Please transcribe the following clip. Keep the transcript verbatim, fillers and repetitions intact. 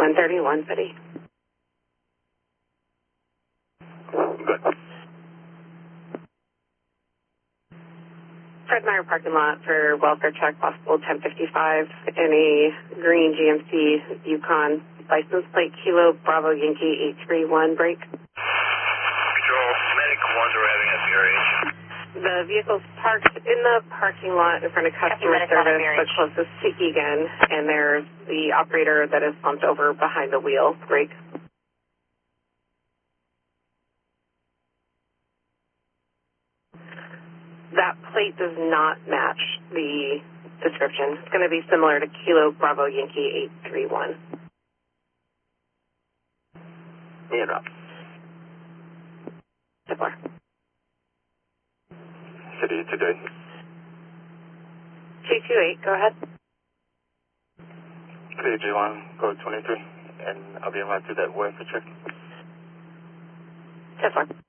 one thirty-one, City. Good. Fred Meyer parking lot for welfare check, possible ten fifty-five, in a green G M C Yukon, license plate Kilo Bravo Yankee eight three one, break. Control, medic ones are having a V R H. The vehicle's parked in the parking lot in front of customer service, but closest to Egan, and there's the operator that is slumped over behind the wheel, break. That plate does not match the description. It's going to be similar to Kilo Bravo Yankee eight three one. Yeah, drop. Similar. City today. two two eight, go ahead. K G one, code twenty-three, and I'll be in line to that welfare check. Similar.